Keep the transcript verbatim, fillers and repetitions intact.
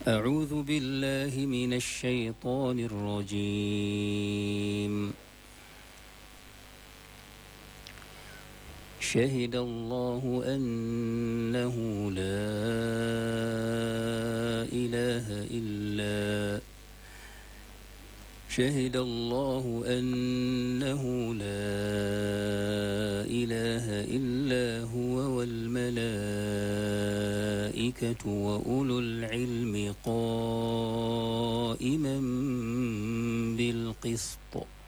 أعوذ بالله من الشيطان الرجيم. شهد الله أنه لا إله إلا شهد الله أنه لا إله إلا هو والملائكة وأولو العلم قائما بالقسط.